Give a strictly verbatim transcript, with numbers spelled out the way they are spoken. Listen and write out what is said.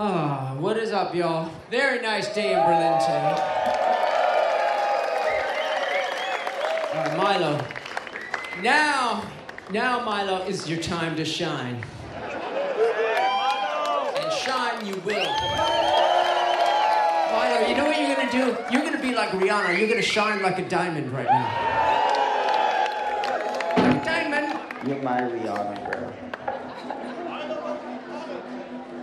Oh, what is up, y'all? Very nice day in Berlin today. All right, Milo. Now, now, Milo, is your time to shine. And shine you will. Milo, you know what you're gonna do? You're gonna be like Rihanna. You're gonna shine like a diamond right now. Like a diamond. You're my Rihanna, girl.